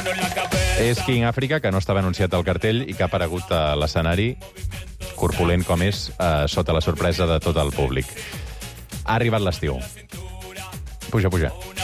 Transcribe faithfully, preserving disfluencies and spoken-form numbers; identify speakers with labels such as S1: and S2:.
S1: És King Africa, que no estava anunciat al cartell i que ha aparegut a l'escenari, corpulent com és, eh, sota la sorpresa de tot el públic. Ha arribat l'estiu. Puja, puja.